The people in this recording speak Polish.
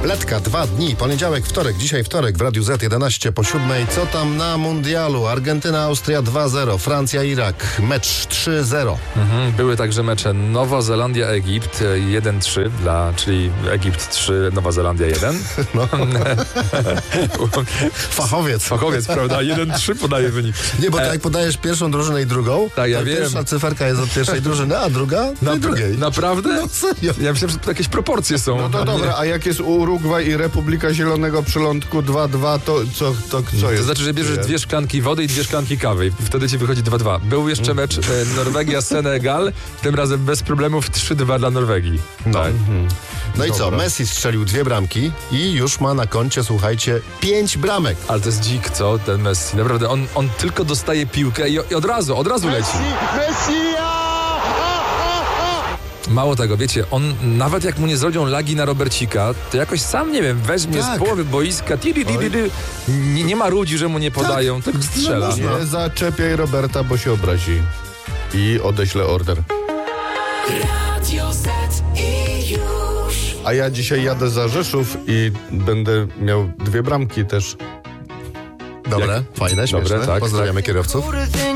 Letka, 2 dni, poniedziałek, wtorek, dzisiaj wtorek w Radiu Z 11 po 7. Co tam na mundialu? Argentyna, Austria 2-0, Francja, Irak, mecz 3-0. Były także mecze Nowa Zelandia, Egipt 1-3, czyli Egipt 3, Nowa Zelandia 1. No. Fachowiec, prawda? 1-3 podaje wynik. Nie, bo tak jak podajesz pierwszą drużynę i drugą, tak, ja to wiem. Pierwsza cyferka jest od pierwszej drużyny, a druga od drugiej. Naprawdę? No serio. Ja myślałem, że to jakieś proporcje są. No to dobra, a jak jest Urugwaj i Republika Zielonego Przylądku 2-2, to co jest? To znaczy, że bierzesz 2 szklanki wody i 2 szklanki kawy i wtedy ci wychodzi 2-2. Był jeszcze mecz Norwegia-Senegal, tym razem bez problemów 3-2 dla Norwegii. No. Tak. No i co? Messi strzelił 2 bramki i już ma na koncie, słuchajcie, 5 bramek. Ale to jest dzik, co? Ten Messi. Naprawdę, on tylko dostaje piłkę i od razu leci. Messi! Mało tego, wiecie, on nawet jak mu nie zrobią lagi na Robercika, to jakoś sam, nie wiem, weźmie z połowy boiska, nie ma ludzi, że mu nie podają, tak strzela. No, nie zaczepiaj Roberta, bo się obrazi. I odeślę order. Radio Z i już. A ja dzisiaj jadę za Rzeszów i będę miał 2 bramki też. Dobre, fajne, śmieszne. Dobre, tak, Pozdrawiamy kierowców.